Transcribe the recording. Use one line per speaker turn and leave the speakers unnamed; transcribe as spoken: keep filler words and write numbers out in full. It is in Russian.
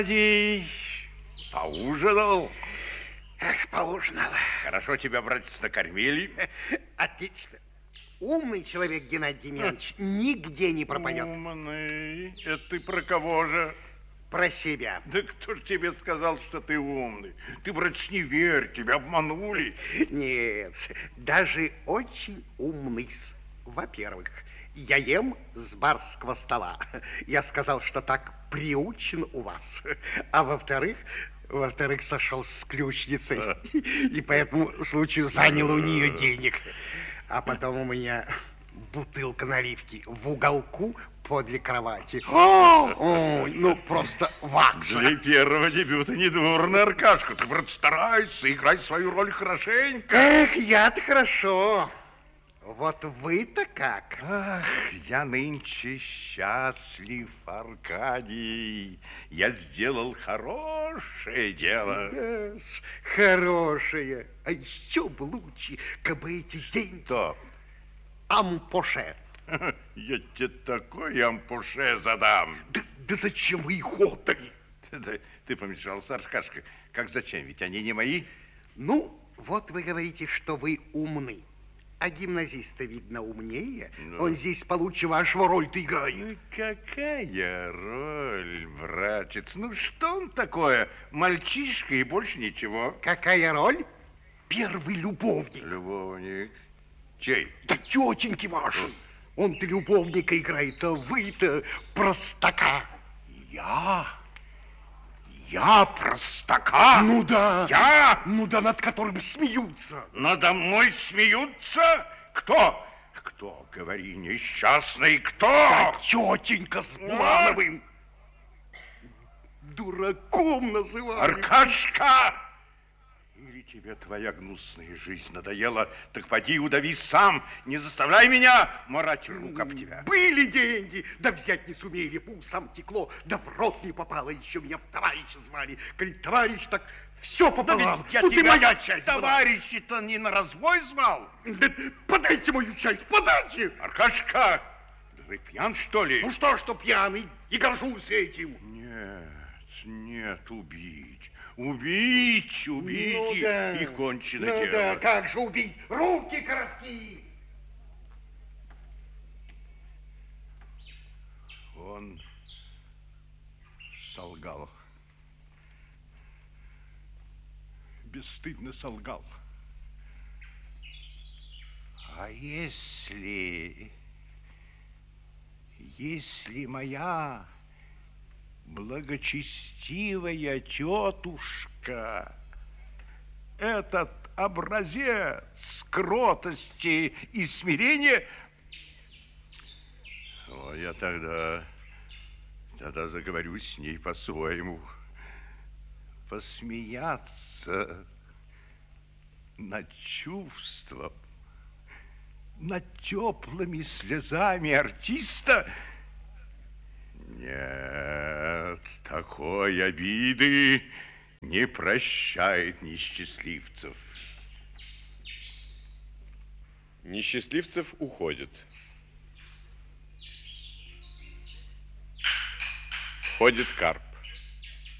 Поужинал?
Эх, поужинал.
Хорошо тебя, братец, накормили?
Отлично. Умный человек, Геннадий Демьянович, нигде не пропадет.
Умный? Это ты про кого же?
Про себя.
Да кто ж тебе сказал, что ты умный? Ты, братец, не верь, тебя обманули.
Нет, даже очень умный. Во-первых, я ем с барского стола. Я сказал, что так приучен у вас. А во-вторых, во-вторых, сошел с ключницей. И по этому случаю занял у нее денег. А потом у меня бутылка наливки в уголку подле кровати. Ой, ну просто вакса.
Для первого дебюта недурно, Аркашка. Ты, брат, старайся играть свою роль хорошенько.
Эх, я-то хорошо. Вот вы-то как?
Ах, я нынче счастлив, Аркадий. Я сделал хорошее дело.
Yes, хорошее. А еще бы лучше, как бы эти деньги...
Что?
Ампоше.
Я тебе такой ампуше задам.
Да, да зачем вы их отдали?
Ты, ты помешался, Аркашка. Как зачем? Ведь они не мои.
Ну, вот вы говорите, что вы умны. А гимназиста, видно, умнее. Ну. Он здесь получше вашего роль-то играет.
Ну, какая роль, братец? Ну, что он такое? Мальчишка и больше ничего.
Какая роль? Первый любовник.
Любовник? Чей?
Да тетеньки вашей. Ну. Он-то любовника играет, а вы-то простака.
Я? Я простака?
Ну да.
Я?
Ну да, над которым смеются.
Надо мной смеются? Кто? Кто, говори, несчастный, кто?
Да тетенька с Булановым. Дураком называют.
Аркашка! Или тебе твоя гнусная жизнь надоела, так поди удави сам, не заставляй меня марать рук об тебя.
Были деньги, да взять не сумели, по усам текло, да в рот не попало, еще меня в товарища звали. Коли товарищ, так все пополам.
Да
тут и моя часть
товарищи-то не на разбой звал?
Да, подайте мою часть, подайте.
Аркашка, да вы пьян, что ли?
Ну что, что пьяный, и горжусь этим.
Нет, нет, убить. Убить, убить, ну, и, да. и кончено
ну,
дело.
Да, как же убить? Руки короткие.
Он солгал. Бесстыдно солгал. А если... Если моя... благочестивая тетушка, этот образец кротости и смирения, о, я тогда, тогда заговорю с ней по-своему. Посмеяться над чувством, над теплыми слезами артиста. Нет, такой обиды не прощает несчастливцев.
Несчастливцев уходит. Входит Карп.